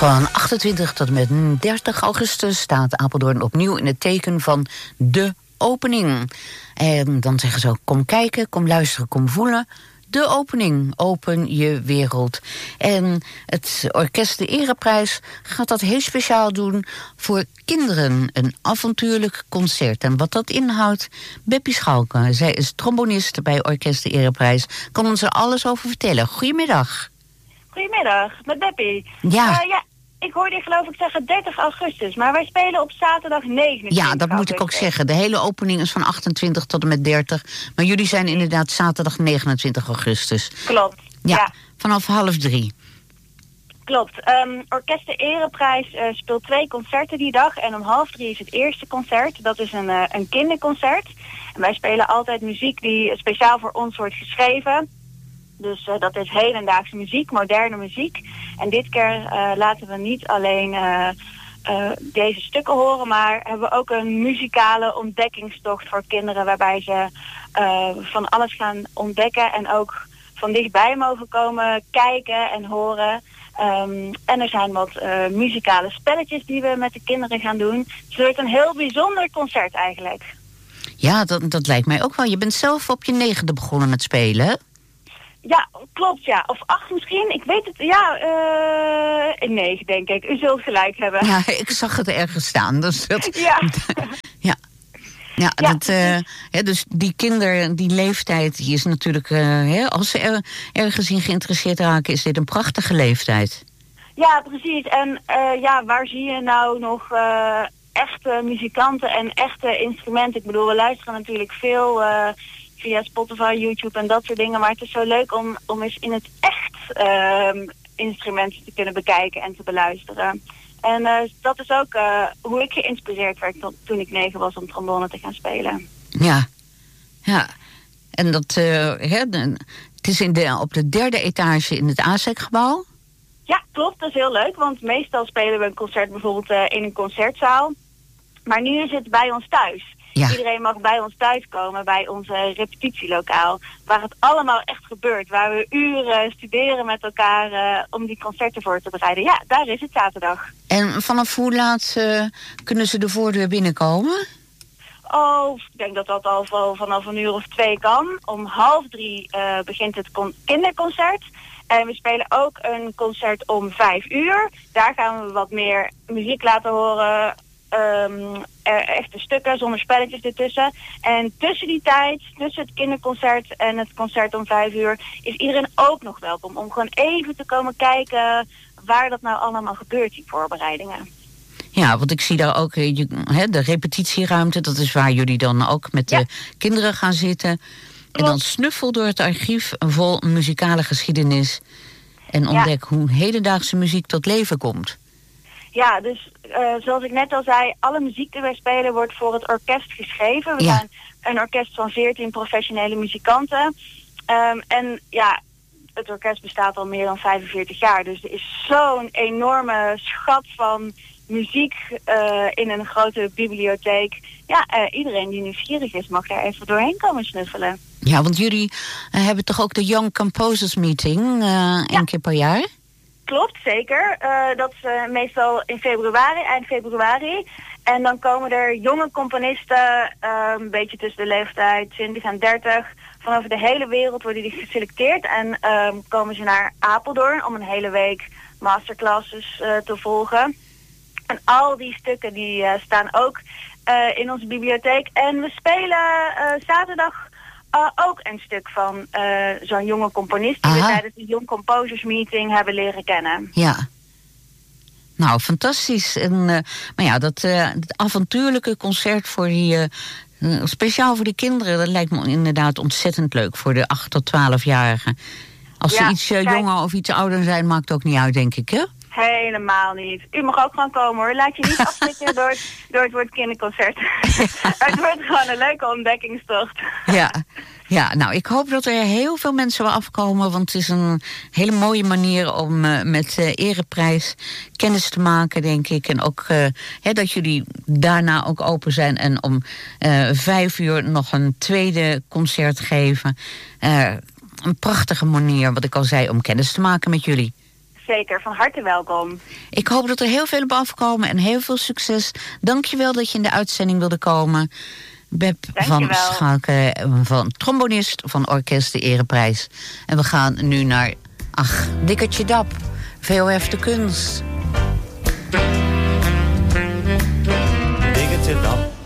Van 28 tot en met 30 augustus staat Apeldoorn opnieuw in het teken van de opening. En dan zeggen ze ook, kom kijken, kom luisteren, kom voelen. De opening, open je wereld. En het Orkest de Ereprijs gaat dat heel speciaal doen voor kinderen. Een avontuurlijk concert. En wat dat inhoudt, Beppie Schalke. Zij is trombonist bij Orkest de Ereprijs. Kan ons er alles over vertellen. Goedemiddag. Goedemiddag, met Beppie. Ja. Ik hoorde je geloof ik zeggen 30 augustus, maar wij spelen op zaterdag 29. Ja, dat moet ik ook zeggen. De hele opening is van 28 tot en met 30. Maar jullie zijn inderdaad zaterdag 29 augustus. Klopt. Ja. Vanaf 2:30. Klopt. Orkest de Ereprijs speelt 2 concerten die dag. En om 2:30 is het eerste concert. Dat is een kinderconcert. En wij spelen altijd muziek die speciaal voor ons wordt geschreven. Dus dat is hedendaagse muziek, moderne muziek. En dit keer laten we niet alleen deze stukken horen, maar hebben we ook een muzikale ontdekkingstocht voor kinderen, waarbij ze van alles gaan ontdekken en ook van dichtbij mogen komen kijken en horen. En er zijn wat muzikale spelletjes die we met de kinderen gaan doen. Dus het wordt een heel bijzonder concert eigenlijk. Ja, dat lijkt mij ook wel. Je bent zelf op je 9e begonnen met spelen, hè? Ja, klopt, ja. Of 8 misschien. Ik weet het, ja, 9 denk ik. U zult gelijk hebben. Ja, ik zag het ergens staan. Dus dat, ja. Dus die kinderen, die leeftijd, die is natuurlijk, als ze ergens in geïnteresseerd raken, is dit een prachtige leeftijd. Ja, precies. En waar zie je nou nog echte muzikanten en echte instrumenten? Ik bedoel, we luisteren natuurlijk veel via Spotify, YouTube en dat soort dingen. Maar het is zo leuk om eens in het echt instrumenten te kunnen bekijken en te beluisteren. En dat is ook hoe ik geïnspireerd werd toen ik 9 was om trombone te gaan spelen. Ja. En dat, het is op de 3e etage in het ASEC-gebouw? Ja, klopt. Dat is heel leuk. Want meestal spelen we een concert bijvoorbeeld in een concertzaal. Maar nu is het bij ons thuis. Ja. Iedereen mag bij ons thuis komen, bij ons repetitielokaal. Waar het allemaal echt gebeurt. Waar we uren studeren met elkaar om die concerten voor te bereiden. Ja, daar is het zaterdag. En vanaf hoe laat kunnen ze de voordeur binnenkomen? Oh, ik denk dat dat al vanaf 1 uur of 2 kan. Om 2:30 begint het kinderconcert. En we spelen ook een concert om 5 uur. Daar gaan we wat meer muziek laten horen. Echte stukken zonder spelletjes ertussen. En tussen die tijd, tussen het kinderconcert en het concert om 5 uur, is iedereen ook nog welkom om gewoon even te komen kijken waar dat nou allemaal gebeurt, die voorbereidingen. Ja, want ik zie daar ook de repetitieruimte, dat is waar jullie dan ook met de kinderen gaan zitten. En dan snuffel door het archief vol muzikale geschiedenis en ontdek hoe hedendaagse muziek tot leven komt. Ja, dus zoals ik net al zei, alle muziek die wij spelen wordt voor het orkest geschreven. We zijn een orkest van 14 professionele muzikanten. En ja, het orkest bestaat al meer dan 45 jaar. Dus er is zo'n enorme schat van muziek in een grote bibliotheek. Ja, iedereen die nieuwsgierig is mag daar even doorheen komen snuffelen. Ja, want jullie hebben toch ook de Young Composers Meeting 1 keer per jaar? Klopt, zeker. Dat is meestal in februari, eind februari. En dan komen er jonge componisten, een beetje tussen de leeftijd 20 en 30... van over de hele wereld worden die geselecteerd. En komen ze naar Apeldoorn om een hele week masterclasses te volgen. En al die stukken die staan ook in onze bibliotheek. En we spelen zaterdag ook een stuk van zo'n jonge componist die we tijdens de Young Composers Meeting hebben leren kennen. Ja. Nou, fantastisch. En, maar ja, dat avontuurlijke concert voor die, speciaal voor de kinderen, dat lijkt me inderdaad ontzettend leuk voor de 8 tot 12-jarigen. Als ze iets jonger of iets ouder zijn, maakt ook niet uit, denk ik, hè? Helemaal niet. U mag ook gewoon komen, hoor. Laat je niet afschrikken door het woord kinderconcert. Het wordt gewoon een leuke ontdekkingstocht. Ja, nou, ik hoop dat er heel veel mensen wel afkomen, want het is een hele mooie manier om met Ereprijs kennis te maken, denk ik. En ook dat jullie daarna ook open zijn en om 5 uur nog een tweede concert geven. Een prachtige manier, wat ik al zei, om kennis te maken met jullie. zeker. Van harte welkom. Ik hoop dat er heel veel op afkomen en heel veel succes. Dank je wel dat je in de uitzending wilde komen. Beb van Schalken, van trombonist van Orkest de Ereprijs. En we gaan nu naar, Dikkertje Dap, VOF de Kunst. Dikkertje Dap